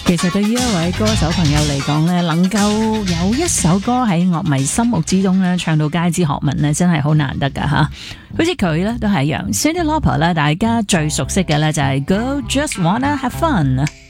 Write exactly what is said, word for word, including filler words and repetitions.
其實對於一位歌手朋友嚟講咧，能夠有一首歌喺樂迷心目之中咧唱到街知巷聞咧，真係好難得噶吓。好似佢咧都係一樣，Cyndi Lauper 咧，大家最熟悉嘅咧就係 Girl Just Wanna Have Fun。